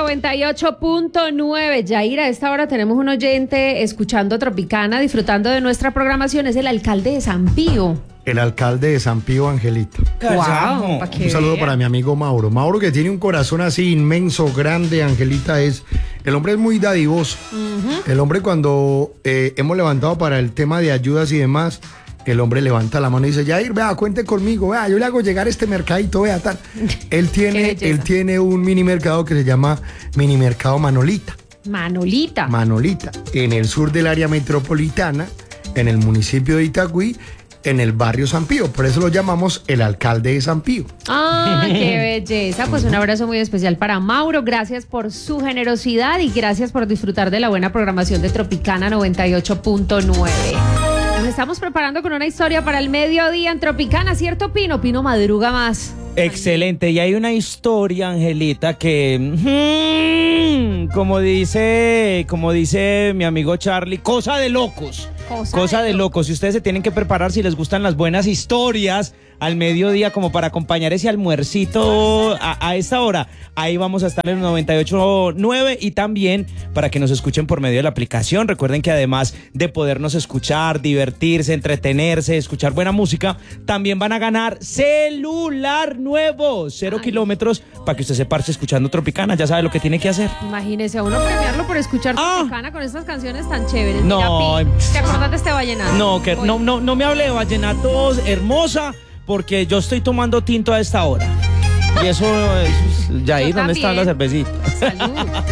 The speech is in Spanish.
98.9. Yair, a esta hora tenemos un oyente escuchando Tropicana, disfrutando de nuestra programación. Es el alcalde de San Pío. El alcalde de San Pío, Angelita. Wow, un saludo para mi amigo Mauro. Mauro, que tiene un corazón así inmenso, grande, Angelita, el hombre es muy dadivoso. El hombre, cuando hemos levantado para el tema de ayudas y demás, el hombre levanta la mano y dice: Yair, vea, cuente conmigo, vea, yo le hago llegar este mercadito, vea, tal. Él tiene un mini mercado que se llama Mini Mercado Manolita. Manolita, en el sur del área metropolitana, en el municipio de Itagüí, en el barrio San Pío. Por eso lo llamamos el alcalde de San Pío. ¡Ah, qué belleza! Pues un abrazo muy especial para Mauro. Gracias por su generosidad y gracias por disfrutar de la buena programación de Tropicana 98.9. Nos estamos preparando con una historia para el mediodía en Tropicana, ¿cierto, Pino? Pino madruga más. Excelente, y hay una historia, Angelita, que como dice mi amigo Charlie, cosa de locos. Cosa de locos. Y ustedes se tienen que preparar si les gustan las buenas historias al mediodía, como para acompañar ese almuercito a esta hora. Ahí vamos a estar en el 98.9 y también para que nos escuchen por medio de la aplicación. Recuerden que además de podernos escuchar, divertirse, entretenerse, escuchar buena música, también van a ganar celular nuevo, 0 kilómetros, para que usted se parche escuchando Tropicana. Ya sabe lo que tiene que hacer. Imagínese a uno premiarlo por escuchar Tropicana con estas canciones tan chéveres. No. Mira, ¿te acordás de este vallenato? No me hable de vallenatos, hermosa, porque yo estoy tomando tinto a esta hora. Y eso Yair, ¿dónde está la cervecita? Salud.